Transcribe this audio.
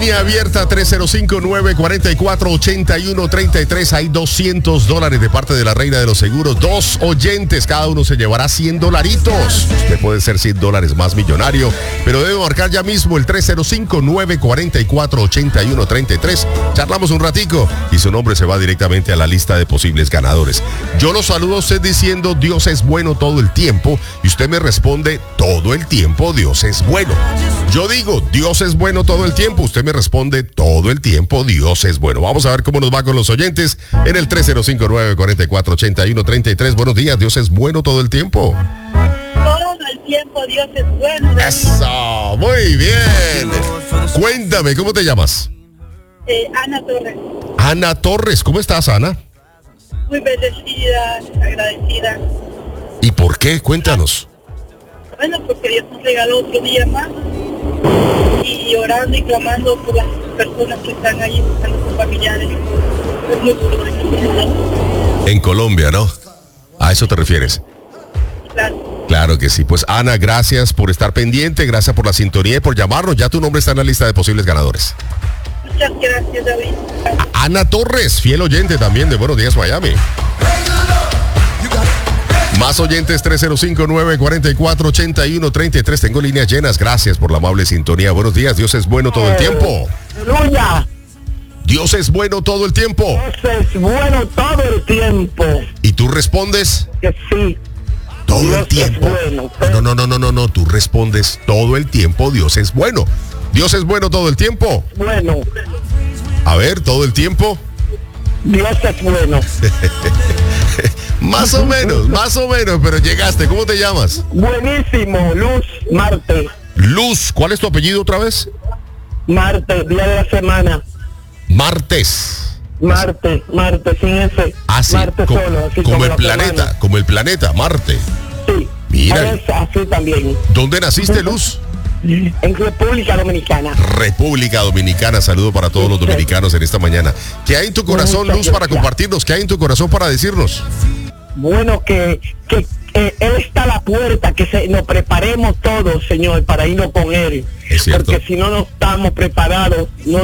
Línea abierta 305-944-8133. Hay $200 de parte de la reina de los seguros. 2 oyentes, cada uno se llevará $100. Usted puede ser $100 más millonario, pero debe marcar ya mismo el 305-944-8133. Charlamos un ratico y su nombre se va directamente a la lista de posibles ganadores. Yo lo saludo a usted diciendo Dios es bueno todo el tiempo y usted me responde todo el tiempo Dios es bueno. Yo digo Dios es bueno todo el tiempo, usted me responde todo el tiempo Dios es bueno. Vamos a ver cómo nos va con los oyentes en el 305-944-8133. Buenos días, Dios es bueno todo el tiempo. Todo el tiempo Dios es bueno. Eso, muy bien. Cuéntame, ¿cómo te llamas? Ana Torres. Ana Torres, ¿cómo estás, Ana? Muy bendecida, agradecida. ¿Y por qué? Cuéntanos. Bueno, porque Dios nos regaló otro día más. Y orando y clamando por las personas que están ahí buscando sus familiares. Es muy duro. En Colombia, ¿no? ¿A eso te refieres? Claro. Claro que sí. Pues Ana, gracias por estar pendiente, gracias por la sintonía y por llamarnos. Ya tu nombre está en la lista de posibles ganadores. Muchas gracias, David. Ana Torres, fiel oyente también de Buenos Días Miami. Más oyentes 305-944-8133. Tengo líneas llenas. Gracias por la amable sintonía. Buenos días. Dios es bueno todo el tiempo. ¡Aleluya! Dios es bueno todo el tiempo. Dios es bueno todo el tiempo. ¿Y tú respondes? Que sí. Todo Dios el tiempo. es bueno. No. Tú respondes todo el tiempo. Dios es bueno. Dios es bueno todo el tiempo. Bueno, A ver, todo el tiempo. Dios es bueno. Más o menos, pero llegaste. ¿Cómo te llamas? Buenísimo, Luz, Marte. Luz, ¿cuál es tu apellido otra vez? Marte, día de la semana. Martes. Marte, sin ese. Así, Marte solo, así como el la planeta, semana. como el planeta, Marte. Sí. Mira. Es así también. ¿Dónde naciste, Luz? En República Dominicana. República Dominicana. Saludo para todos los dominicanos en esta mañana. ¿Qué hay en tu corazón, Luz, para compartirnos? ¿Qué hay en tu corazón para decirnos? Bueno, que Él está a la puerta, que nos preparemos todos, Señor, para irnos con Él. Es cierto. Porque si no estamos preparados, no